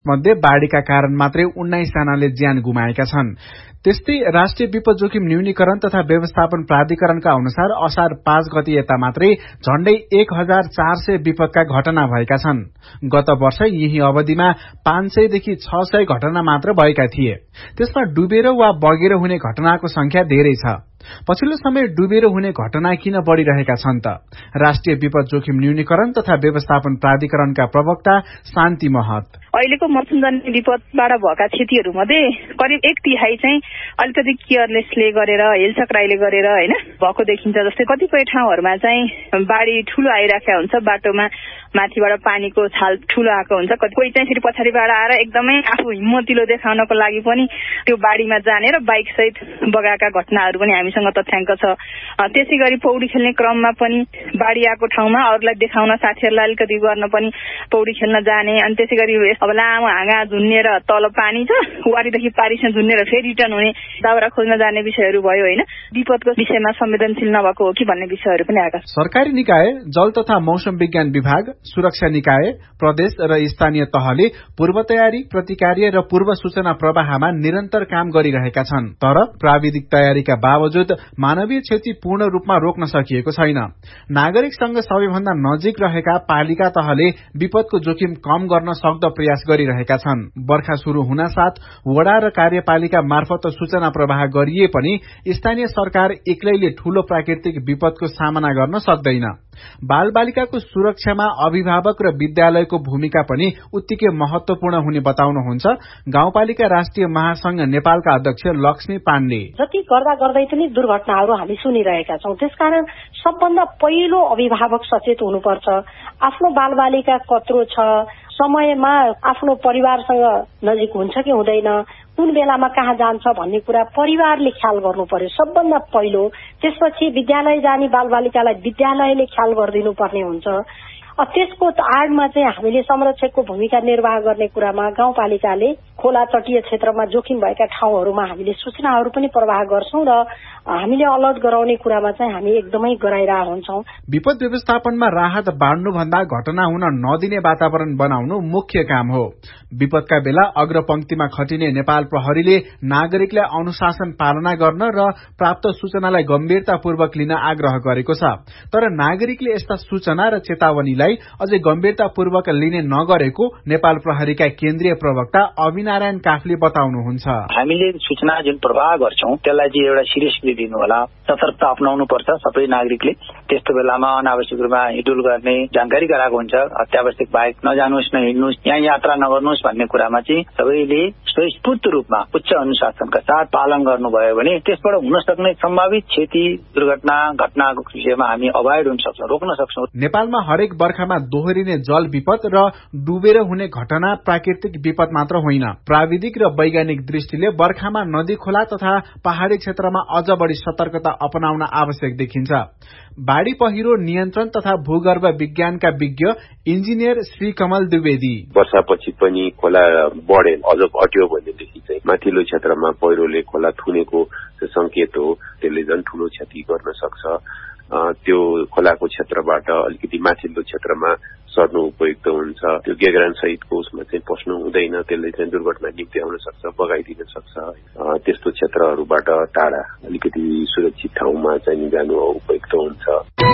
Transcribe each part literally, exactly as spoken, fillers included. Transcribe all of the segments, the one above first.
मध्ये बाढ़ीका कारण मात्रै उन्नाइस जनाले ज्यान गुमाएका छन्। त्यस्तै राष्ट्रिय विपद जोखिम न्यूनीकरण तथा व्यवस्थापन प्राधिकरणका अनुसार असार पाँच गते यता मात्रै झण्डै एक हजार चार सय विपदका घटना भएका छन्। गत वर्ष यही अवधिमा पाँच सय देखि छ सय घटना मात्र भएका थिए। त्यसमा डुबेर वा बगेर हुने घटनाको संख्या धेरै छ। पछिल्लो समय डुबेर हुने घटना किन बढ़िरहेका छन् त? राष्ट्रिय विपद जोखिम न्यूनीकरण तथा व्यवस्थापन प्राधिकरणका प्रवक्ता शान्ति महत। अहिलेको मौसमजन्य विपदबाट भएका क्षतिहरू मध्ये करिब एक तिहाई चाहिँ अलिकति केयरलेसले गरेर हेलचक्राइले गरेर हैन भएको देखिन्छ। जस्तै कतिपय ठाउँहरूमा चाहिँ बाढी ठूलो आइराखेको हुन्छ, बाटोमा माथिबाट पानीको छाल ठूलो आएको हुन्छ। कोही चाहिँ फेरि पछाडिबाट आएर एकदमै आफू हिम्मतिलो देखाउनको लागि पनि त्यो बाढीमा जाने र बाइक सहित बगाएका घटनाहरू पनि हामीसँग तथ्याङ्क छ। त्यसै गरी पौडी खेल्ने क्रममा पनि बाढी आएको ठाउँमा अरूलाई देखाउन, साथीहरूलाई अलिकति गर्न पनि पौडी खेल्न जाने। अनि त्यसै गरी अब लामो हाँगा झुन्नेर तल पानी छ, वारीदेखि पारिसम्म झुन्नेर फेरि रिटर्न हुने, दाउरा खोज्न जाने विषयहरू भयो हैन। विपदको विषयमा संवेदनशील नभएको हो कि भन्ने विषयहरू पनि आएका छन्। सरकारी निकाय, जल तथा मौसम विज्ञान विभाग, सुरक्षा निकाय, प्रदेश र स्थानीय तहले पूर्व तयारी, प्रतिकार्य र पूर्व सूचना प्रवाहमा निरन्तर काम गरिरहेका छन्। तर प्राविधिक तयारीका बावजुद मानवीय क्षति पूर्ण रूपमा रोक्न सकिएको छैन। नागरिकसँग सबैभन्दा नजिक रहेका पालिका तहले विपदको जोखिम कम गर्न सक्दो प्रयास गरिरहेका छन्। बर्खा शुरू हुन साथ वडा र कार्यपालिका मार्फत सूचना प्रवाह गरिए पनि स्थानीय सरकार एक्लैले ठूलो प्राकृतिक विपदको सामना गर्न सक्दैन। बाल बालिकाको सुरक्षामा अभिभावक र विद्यालयको भूमिका पनि उत्तिकै महत्वपूर्ण हुने बताउनुहुन्छ गाउँपालिका राष्ट्रिय महासंघ नेपालका अध्यक्ष लक्ष्मी पाण्डे। जति गर्दा गर्दै पनि दुर्घटनाहरू हामी सुनिरहेका छौं। त्यसकारण सबभन्दा पहिलो अभिभावक सचेत हुनुपर्छ। आफ्नो बालबालिका कत्रो छ, समयमा आफ्नो परिवारसँग नजिक हुन्छ कि हुँदैन, कुन बेलामा कहाँ जान्छ भन्ने कुरा परिवारले ख्याल गर्नु पर्यो सबभन्दा पहिलो। त्यसपछि विद्यालय जाने बालबालिकालाई विद्यालयले ख्याल गरिदिनु पर्ने हुन्छ। त्यसको आडमा चाहिँ हामीले संरक्षकको भूमिका निर्वाह गर्ने कुरामा गाउँपालिकाले खोला तटीय क्षेत्रमा जोखिम भएका ठाउँहरूमा हामीले सूचनाहरू पनि प्रवाह गर्छौं र हामीले अलर्ट गराउने कुरामा चाहिँ हामी एकदमै गराइरहेका हुन्छौं। विपद व्यवस्थापनमा राहत बाँड्नु भन्दा घटना हुन नदिने वातावरण बनाउनु मुख्य काम हो। विपदका बेला अग्रपंक्तिमा खटिने नेपाल प्रहरीले नागरिकलाई अनुशासन पालना गर्न र प्राप्त सूचनालाई गम्भीरतापूर्वक लिन आग्रह गरेको छ। तर नागरिकले यस्ता सूचना र चेतावनीलाई अझै गम्भीरतापूर्वक लिने नगरेको नेपाल प्रहरीका केन्द्रीय प्रवक्ता अविनारायण काफले बताउनुहुन्छ। हामीले सूचना जुन प्रवाह गर्छौं त्यसलाई चाहिँ एउटा सिरियसली दिनु होला, सतर्कता अपनाउनु पर्छ सबै नागरिकले। त्यस्तो बेलामा अनावश्यक रूपमा हिडुल गर्ने जानकारी गराएको हुन्छ। अत्यावश्यक बाहेक नजानुस्, नहिड्नुस्, यहाँ यात्रा नगर्नुस् भन्ने कुरामा चाहिँ सबैले स्वस्फूर्त रूपमा उच्च अनुशासनका साथ पालन गर्नुभयो भने त्यसबाट हुन सक्ने सम्भावित क्षति, दुर्घटना, घटनाको विषयमा हामी अभोइड हुन सक्छौं, रोक्न सक्छौं। नेपालमा हरेक बर्खामा दोहोरिने जल विपद र डुबेर हुने घटना प्राकृतिक विपद मात्र होइन। प्राविधिक र वैज्ञानिक दृष्टिले बर्खामा नदी, खोला तथा पहाड़ी क्षेत्रमा अझ बढ़ी सतर्कता अपनाउन आवश्यक देखिन्छ। बाढ़ी पहिरो नियन्त्रण तथा भूगर्भ विज्ञानका विज्ञ इन्जिनियर श्री कमल द्विवेदी। वर्षापछि पनि खोला बढे अझ घट्यो भनेदेखि चाहिँ माथिल्लो क्षेत्रमा पहिरोले खोला थुनेको संकेत हो। त्यसले झन् ठूलो क्षति गर्न सक्छ। त्यो खोलाको क्षेत्रबाट अलिकति माथिल्लो क्षेत्रमा सर्नु उपयुक्त हुन्छ। त्यो गेगरान सहितको उसमा चाहिँ पस्नु हुँदैन, त्यसले चाहिँ दुर्घटना निम्ति आउन सक्छ, बगाइदिन सक्छ। त्यस्तो क्षेत्रहरूबाट टाढा अलिकति सुरक्षित ठाउँमा चाहिँ जानु उपयुक्त हुन्छ।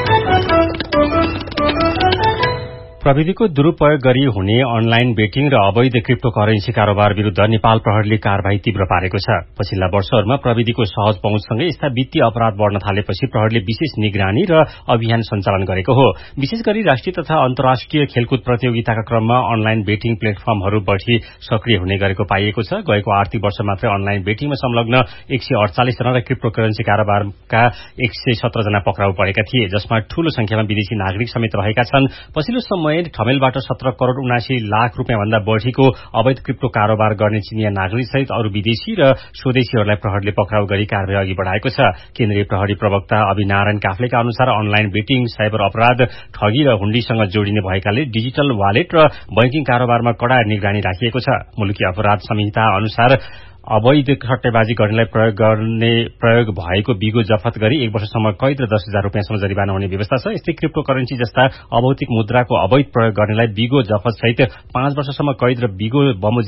प्रविधिको दुरूपयोग गरी हुने अनलाइन बेटिङ र अवैध क्रिप्टो करेन्सी कारोबार विरूद्ध नेपाल प्रहरीले कार्यवाही तीव्र पारेको छ। पछिल्ला वर्षहरूमा प्रविधिको सहज पहुँचसँगै यस्ता वित्तीय अपराध बढ़न थालेपछि प्रहरीले विशेष निगरानी र अभियान सञ्चालन गरेको हो। विशेष गरी राष्ट्रिय तथा अन्तर्राष्ट्रिय खेलकुद प्रतियोगिताका क्रममा अनलाइन बेटिङ प्लेटफर्महरू बढ़ी सक्रिय हुने गरेको पाइएको छ। गएको आर्थिक वर्ष मात्रै अनलाइन बेटिङमा संलग्न एक सय अडचालिस जना र क्रिप्टो करेन्सी कारोबारका एक सय सत्र जना पक्राउ परेका थिए, जसमा ठूलो संख्यामा विदेशी नागरिक समेत रहेका छन्। पछिल्लो समय ठमेलबाट सत्र करोड़ उनासी लाख रूपियाँ भन्दा बढ़ीको अवैध क्रिप्टो कारोबार गर्ने चिनिया नागरिक सहित अरू विदेशी र स्वदेशीहरूलाई प्रहरीले पक्राउ गरी कार्यवाही अघि बढ़ाएको छ। केन्द्रीय प्रहरी प्रवक्ता अविनारायण काफलेका अनुसार अनलाइन बेटिङ, साइबर अपराध, ठगी र हुण्डीसँग जोडिने भएकाले डिजिटल वालेट र बैंकिङ कारोबारमा कड़ा निगरानी राखिएको छ। मुलुकी अपराध संहिता अनुसार अवैध सट्टेबाजी गर्नेलाई प्रयोग गर्ने प्रयोग भएको बिगो जफत गरी एक वर्षसम्म कैद र दस हजार रुपियाँसम्म जरिवाना हुने व्यवस्था छ। यस्तै क्रिप्टो करेन्सी जस्ता अभौतिक मुद्राको अवैध प्रयोग गर्नेलाई बिगो जफत सहित पाँच वर्षसम्म कैद र बिगो बमोजिम